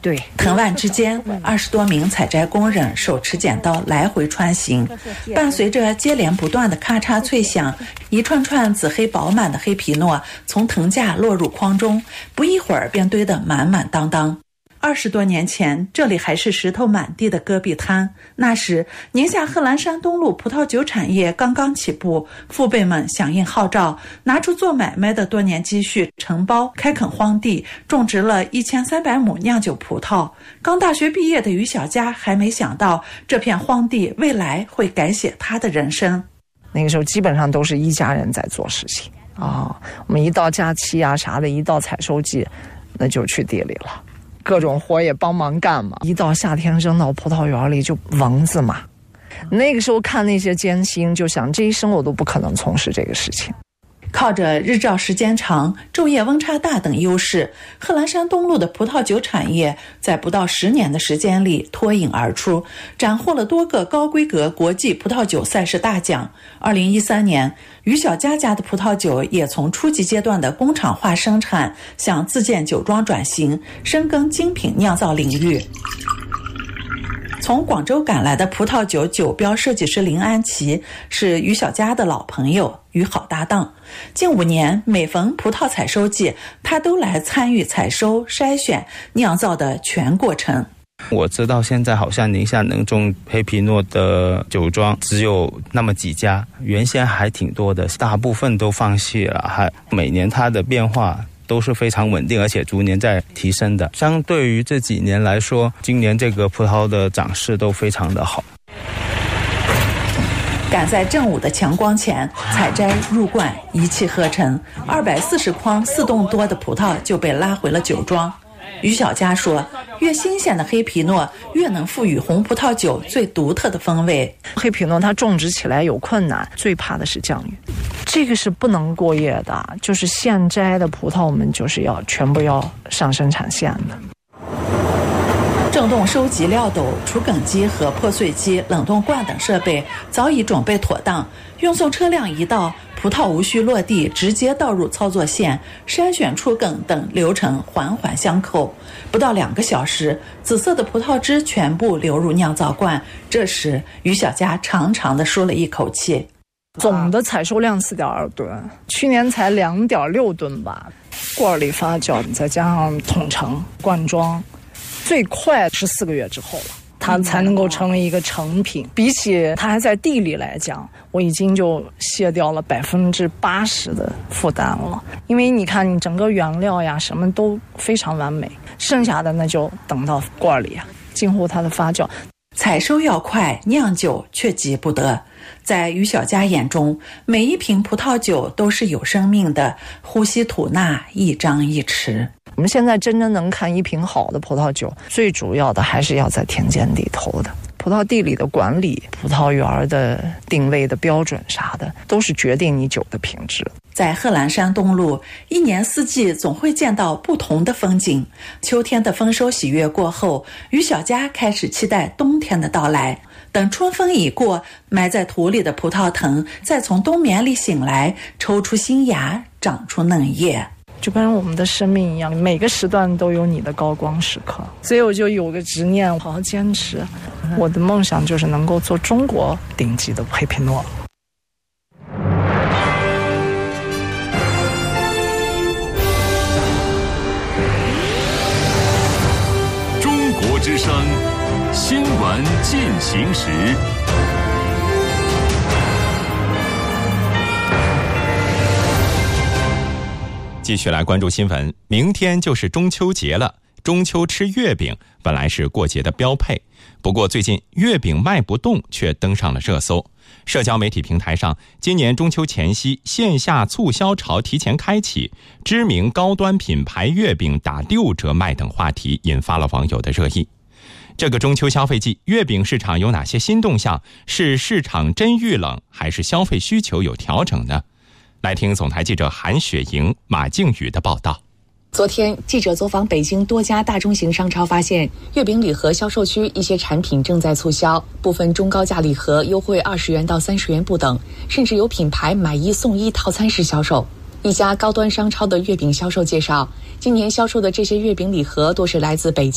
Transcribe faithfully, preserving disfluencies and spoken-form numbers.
对， 藤蔓之间，二十多名采摘工人手持剪刀来回穿行，伴随着接连不断的咔嚓脆响，一串串紫黑饱满的黑皮诺从藤架落入筐中，不一会儿便堆得满满当当。二十多年前，这里还是石头满地的戈壁滩。那时，宁夏贺兰山东路葡萄酒产业刚刚起步，父辈们响应号召，拿出做买卖的多年积蓄，承包开垦荒地，种植了一千三百亩酿酒葡萄。刚大学毕业的于小佳还没想到，这片荒地未来会改写他的人生。 那个时候基本上都是一家人在做事情啊、哦，我们一到假期啊啥的，一到采收季，那就去地里了。各种活也帮忙干嘛，一到夏天扔到葡萄园里就蚊子嘛。那个时候看那些艰辛，就想这一生我都不可能从事这个事情。 靠着日照时间长、昼夜温差大等优势，贺兰山东路的葡萄酒产业在不到十年的时间里脱颖而出，斩获了多个高规格国际葡萄酒赛事大奖。二零一三年，于小佳家的葡萄酒也从初级阶段的工厂化生产向自建酒庄转型，深耕精品酿造领域。从广州赶来的葡萄酒酒标设计师林安琪是于小佳的老朋友与好搭档，近五年每逢葡萄采收季，他都来参与采收、筛选、酿造的全过程。 我知道现在好像宁夏能种黑皮诺的酒庄只有那么几家，原先还挺多的，大部分都放弃了，还每年它的变化都是非常稳定，而且逐年在提升的。相对于这几年来说，今年这个葡萄的长势都非常的好。 赶在正午的强光前采摘入罐，一气呵成，二百四十筐四吨多的葡萄就被拉回了酒庄。于小佳说，越新鲜的黑皮诺越能赋予红葡萄酒最独特的风味。 黑皮诺它种植起来有困难，最怕的是降雨，这个是不能过夜的，就是现摘的葡萄我们就是要全部要上生产线的。 正冻收集料斗、除梗机和破碎机、冷冻罐等设备早已准备妥当，运送车辆一到，葡萄无需落地，直接倒入操作线，筛选出梗等流程环环相扣。不到两个小时，紫色的葡萄汁全部流入酿造罐。这时，于小佳长长的舒了一口气。 总的采收量四点二吨，去年才两点六吨吧。罐里发酵，再加上桶盛灌装，最快是四个月之后了。它才能够成为一个成品。比起它还在地里来讲，我已经就卸掉了百分之八十的负担了。因为你看，你整个原料呀什么都非常完美，剩下的那就等到罐里啊，近乎它的发酵。 采收要快，酿酒却急不得。在于小佳眼中，每一瓶葡萄酒都是有生命的，呼吸吐纳，一张一弛。 我们现在真正能看一瓶好的葡萄酒，最主要的还是要在田间地头的。葡萄地里的管理、葡萄园的定位的标准啥的，都是决定你酒的品质。 在贺兰山东路，一年四季总会见到不同的风景。秋天的丰收喜悦过后，于小佳开始期待冬天的到来。等春风已过，埋在土里的葡萄藤再从冬眠里醒来，抽出新芽，长出嫩叶。 就跟我们的生命一样，每个时段都有你的高光时刻，所以我就有个执念，好好坚持。我的梦想就是能够做中国顶级的黑皮诺。 中国之声新闻进行时。 继续来关注新闻，明天就是中秋节了。中秋吃月饼本来是过节的标配，不过最近月饼卖不动却登上了热搜。社交媒体平台上，今年中秋前夕线下促销潮提前开启，知名高端品牌月饼打六折卖等话题引发了网友的热议。这个中秋消费季，月饼市场有哪些新动向？是市场真遇冷，还是消费需求有调整呢？来听总台记者韩雪莹、马静宇的报道。 昨天，记者走访北京多家大中型商超，发现月饼礼盒销售区一些产品正在促销，部分中高价礼盒优惠二十元到三十元不等，甚至有品牌买一送一套餐式销售。一家高端商超的月饼销售介绍，今年销售的这些月饼礼盒多是来自北京